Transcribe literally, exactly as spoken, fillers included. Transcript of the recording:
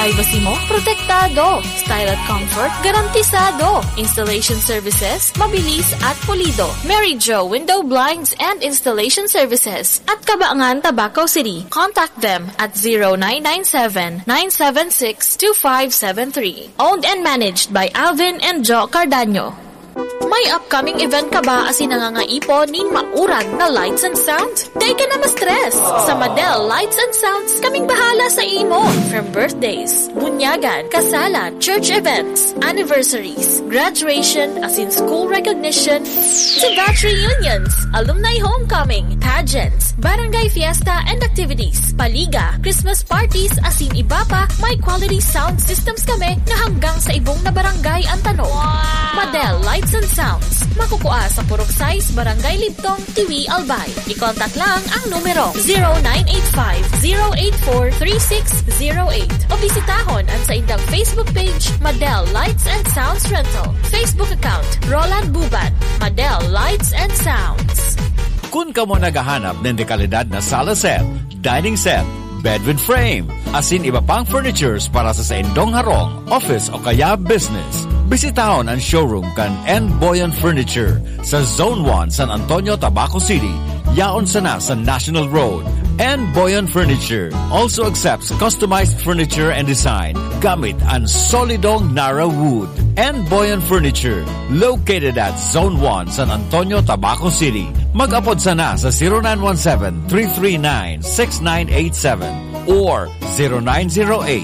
privacy mo, protektado. Style at comfort, garantisado. Installation services, mabilis at pulido. Mary Jo Window Blinds and Installation Services at Cabaangan, Tabaco City. Contact them at zero nine nine seven, nine seven six, two five seven three. Owned and managed by Alvin and Jo Cardaño. May upcoming event ka ba asin nangangaipo ning maurag na lights and sounds? Day ka na ma-stress. Sa Madel Lights and Sounds, kaming bahala sa imo. From birthdays, bunyagan, kasalan, church events, anniversaries, graduation, asin school recognition, to batch reunions, alumni homecoming, pageants, barangay fiesta and activities, paliga, Christmas parties, asin iba pa, may quality sound systems kami na hanggang sa ibong na barangay ang tanong. Wow! Madel Lights and Sounds. Makukuha sa Purok Size, Barangay Libtong, Tiwi, Albay. I-contact lang ang numero zero nine eight five, zero eight four, three six zero eight o bisitahon ang sa indang Facebook page, Madel Lights and Sounds Rental. Facebook account, Roland Buban, Madel Lights and Sounds. Kung ka mo naghahanap ng dekalidad na sala set, dining set, bed with frame, asin iba pang furnitures para sa sa indong harong, office o kaya business, bisitahon ang showroom kan N. Boyan Furniture sa Zone one, San Antonio, Tabaco City. Yaon sana sa National Road. N. Boyan Furniture also accepts customized furniture and design gamit ang solidong Nara wood. N. Boyan Furniture, located at Zone one, San Antonio, Tabaco City. Mag-apod sana sa zero nine one seven, three three nine, six nine eight seven or zero nine zero eight,